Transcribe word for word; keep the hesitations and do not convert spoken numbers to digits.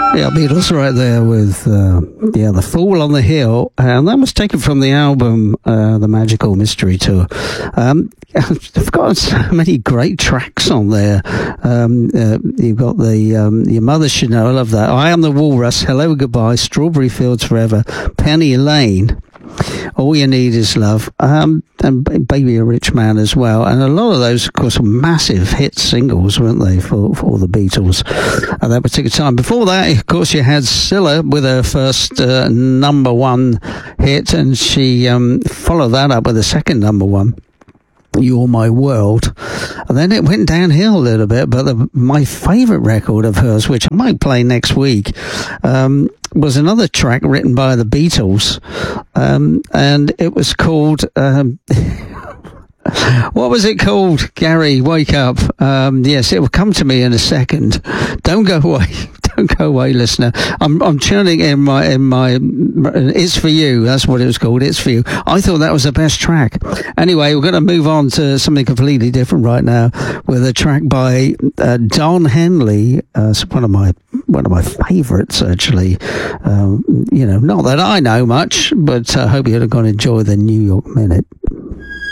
Yeah, Beatles right there with, uh, yeah, The Fool on the Hill. And that was taken from the album, uh, The Magical Mystery Tour. Um, they've got so many great tracks on there. Um, uh, you've got the, um, Your Mother Should Know, I love that. I Am the Walrus, Hello Goodbye, Strawberry Fields Forever, Penny Lane. All You Need Is Love, um, and Baby a Rich Man as well. And a lot of those, of course, were massive hit singles, weren't they, for, for the Beatles at that particular time. Before that, of course, you had Cilla with her first uh, number one hit, and she um, followed that up with a second number one, You're My World. And then it went downhill a little bit, but the, my favourite record of hers, which I might play next week, um, was another track written by the Beatles, um, and it was called... Um, what was it called? Gary, wake up. Um, yes, it will come to me in a second. Don't go away. Don't go away, listener. I'm I'm tuning in my in my. It's for you. That's what it was called. It's for you. I thought that was the best track. Anyway, we're going to move on to something completely different right now with a track by uh, Don Henley. Uh, it's one of my one of my favourites, actually. Um, you know, not that I know much, but I uh, hope you're going to enjoy the New York Minute.